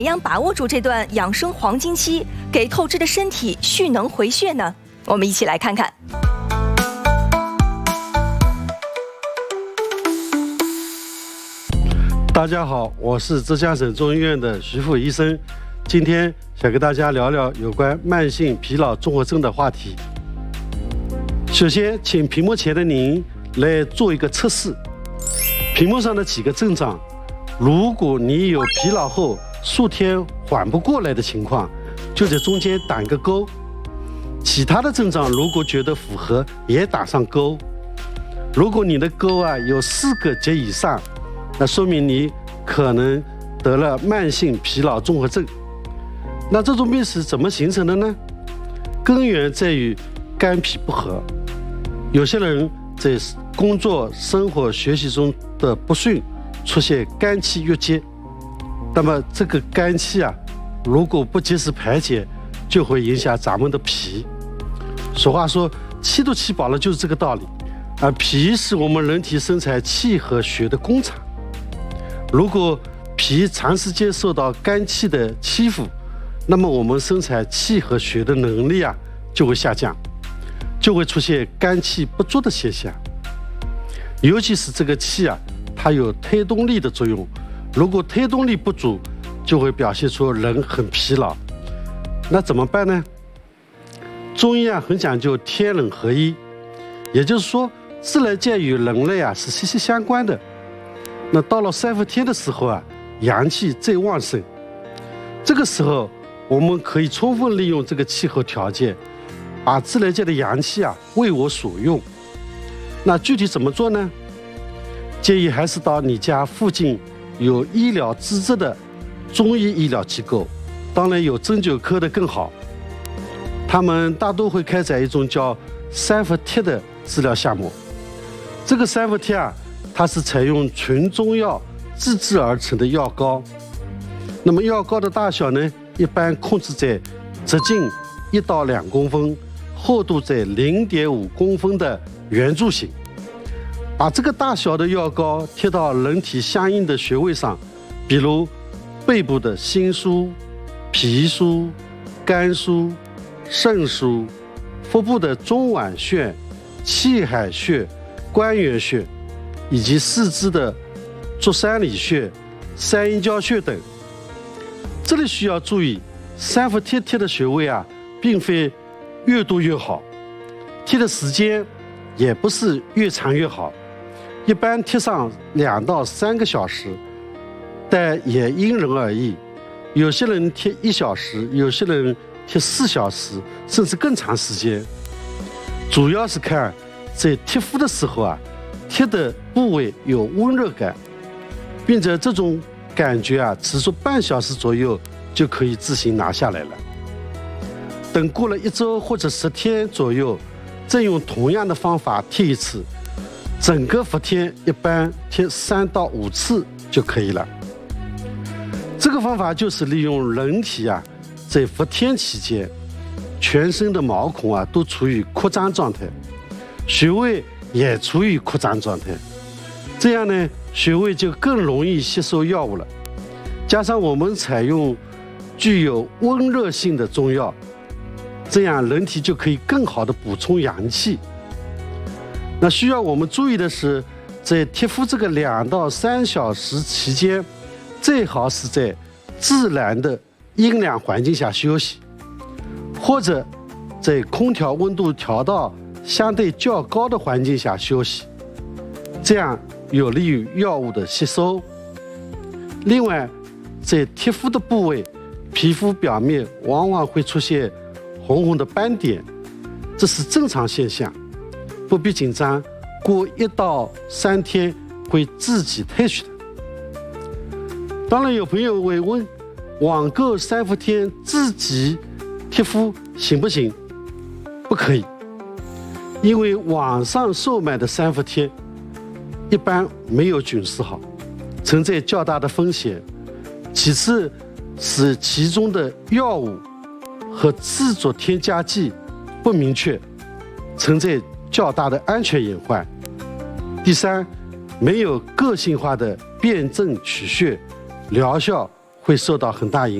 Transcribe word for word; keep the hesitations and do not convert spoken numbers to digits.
怎样把握住这段养生黄金期，给透支的身体蓄能回血呢？我们一起来看看。 大家好，我是浙江省中医院的徐富医生，今天想跟大家聊聊有关慢性疲劳综合症的话题。首先，请屏幕前的您来做一个测试。屏幕上的几个症状，如果你有疲劳后数天缓不过来的情况，就在中间打一个勾；其他的症状如果觉得符合，也打上勾。如果你的勾啊有四个及以上，那说明你可能得了慢性疲劳综合症。那这种病是怎么形成的呢？根源在于肝脾不和。有些人在工作、生活、学习中的不顺，出现肝气郁结。那么这个肝气啊，如果不及时排解，就会影响咱们的脾。俗话说，气都气饱了，就是这个道理。而脾是我们人体生产气和血的工厂。如果脾长时间受到肝气的欺负，那么我们生产气和血的能力啊就会下降，就会出现肝气不足的现象。尤其是这个气啊，它有推动力的作用，如果推动力不足，就会表现出人很疲劳。那怎么办呢？中医啊很讲究天人合一，也就是说，自然界与人类啊是息息相关的。那到了三伏天的时候啊，阳气最旺盛，这个时候我们可以充分利用这个气候条件，把自然界的阳气啊为我所用。那具体怎么做呢？建议还是到你家附近有医疗资质的中医医疗机构，当然有针灸科的更好。他们大多会开展一种叫三伏贴的治疗项目。这个三伏贴啊，它是采用纯中药自制而成的药膏。那么药膏的大小呢，一般控制在直径一到两公分，厚度在零点五公分的圆柱形。把这个大小的药膏贴到人体相应的穴位上，比如背部的心腧、脾腧、肝腧、肾腧，腹部的中脘穴、气海穴、关元穴，以及四肢的足三里穴、三阴交穴等。这里需要注意，三伏贴贴的穴位啊，并非越多越好，贴的时间也不是越长越好，一般贴上两到三个小时，但也因人而异。有些人贴一小时，有些人贴四小时，甚至更长时间。主要是看在贴敷的时候啊，贴的部位有温热感，并且这种感觉啊持续半小时左右就可以自行拿下来了。等过了一周或者十天左右，再用同样的方法贴一次，整个伏天一般贴三到五次就可以了。这个方法就是利用人体啊在伏天期间，全身的毛孔啊都处于扩张状态，穴位也处于扩张状态，这样呢，穴位就更容易吸收药物了。加上我们采用具有温热性的中药，这样人体就可以更好的补充阳气。那需要我们注意的是，在贴敷这个两到三小时期间，最好是在自然的阴凉环境下休息，或者在空调温度调到相对较高的环境下休息，这样有利于药物的吸收。另外，在贴敷的部位，皮肤表面往往会出现红红的斑点，这是正常现象，不必紧张，过一到三天会自己退去的。当然，有朋友会问，网购三伏贴自己贴敷行不行？不可以，因为网上售卖的三伏贴一般没有菌丝好，存在较大的风险。其次是其中的药物和制作添加剂不明确，存在较大的安全隐患。第三，没有个性化的辨证取穴、疗效会受到很大影响。